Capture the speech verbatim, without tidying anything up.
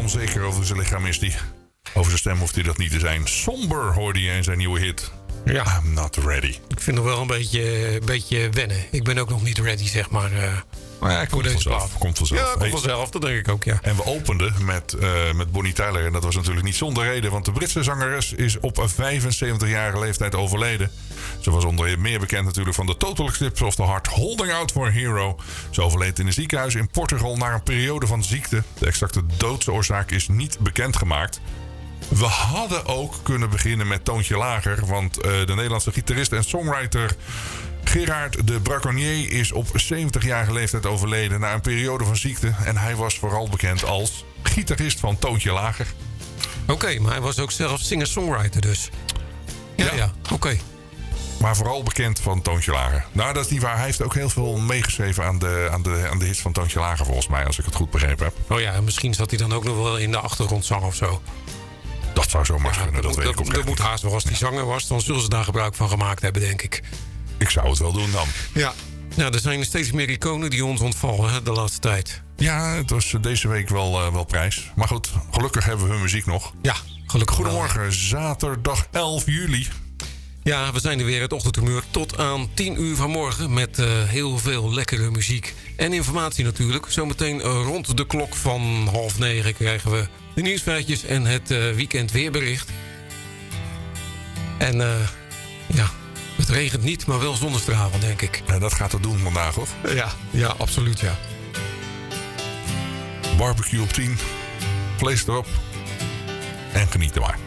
onzeker over zijn lichaam is hij. Over zijn stem hoeft hij dat niet te zijn. Somber hoorde je in zijn nieuwe hit. Ja. I'm not ready. Ik vind het wel een beetje, een beetje wennen. Ik ben ook nog niet ready, zeg maar. Uh, maar ja, komt deze vanzelf. plaat. Komt vanzelf. Ja, komt vanzelf. Dat denk ik ook, ja. En we openden met, uh, met Bonnie Tyler. En dat was natuurlijk niet zonder reden. Want de Britse zangeres is op vijfenzeventigjarige leeftijd overleden. Ze was onder meer bekend natuurlijk van de Total Eclipse of the Heart. Holding Out for a Hero. Ze overleed in een ziekenhuis in Portugal na een periode van ziekte. De exacte doodsoorzaak is niet bekendgemaakt. We hadden ook kunnen beginnen met Toontje Lager. Want uh, de Nederlandse gitarist en songwriter Gerard de Braconnier is op zeventigjarige leeftijd overleden na een periode van ziekte. En hij was vooral bekend als gitarist van Toontje Lager. Oké, okay, maar hij was ook zelf singer-songwriter dus. Ja, ja, ja oké. Okay. Maar vooral bekend van Toontje Lager. Nou, dat is niet waar. Hij heeft ook heel veel meegeschreven aan de, aan de, aan de hits van Toontje Lager, volgens mij, als ik het goed begrepen heb. Oh ja, misschien zat hij dan ook nog wel in de achtergrondzang of zo. Dat zou zomaar ja, kunnen, dat, dat weet ik oprecht. Dat moet haast wel. Als die zanger was, dan zullen ze daar gebruik van gemaakt hebben, denk ik. Ik zou het wel doen dan. Ja. Ja, er zijn steeds meer iconen die ons ontvallen hè, de laatste tijd. Ja, het was deze week wel, uh, wel prijs. Maar goed, gelukkig hebben we hun muziek nog. Ja, gelukkig. Goedemorgen, wel. zaterdag elf juli. Ja, we zijn er weer, het ochtendhumeur, tot aan tien uur vanmorgen met uh, heel veel lekkere muziek en informatie natuurlijk. Zometeen uh, rond de klok van half negen krijgen we de nieuwsfeitjes en het uh, weekend weerbericht. En uh, ja, het regent niet, maar wel zonnestralen, denk ik. Ja, dat gaat het doen vandaag, hoor. Ja, ja, absoluut, ja. Barbecue op tien, vlees erop en geniet er maar.